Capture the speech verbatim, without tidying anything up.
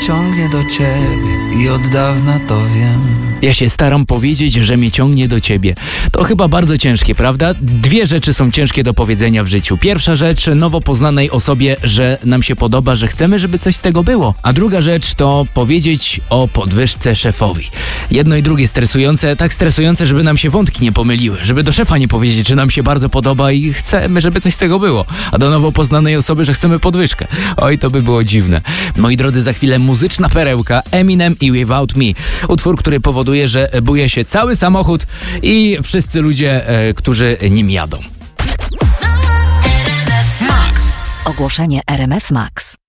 ciągnie do ciebie i od dawna to wiem. Ja się staram powiedzieć, że mnie ciągnie do ciebie. To chyba bardzo ciężkie, prawda? Dwie rzeczy są ciężkie do powiedzenia w życiu. Pierwsza rzecz, nowo poznanej osobie, że nam się podoba, że chcemy, żeby coś z tego było. A druga rzecz to powiedzieć o podwyżce szefowi. Jedno i drugie stresujące, tak stresujące, żeby nam się wątki nie pomyliły. Żeby do szefa nie powiedzieć, że nam się bardzo podoba i chcemy, żeby coś z tego było. A do nowo poznanej osoby, że chcemy podwyżkę. Oj, to by było dziwne. Moi drodzy, za chwilę muzyczna perełka Eminem i Without Me. Utwór, który powoduje, że buje się cały samochód i wszyscy ludzie, e, którzy nim jadą. Max. Ogłoszenie R M F Max.